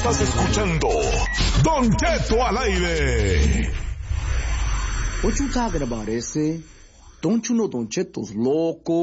Estás escuchando Don Cheto al aire. What you talking about, ese? Don't you know Don Cheto's loco?